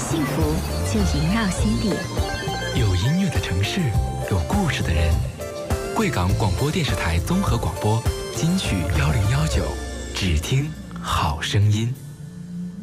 幸福就萦绕心底。 有音乐的城市，有故事的人。贵港广播电视台综合广播金曲1019，只听好声音。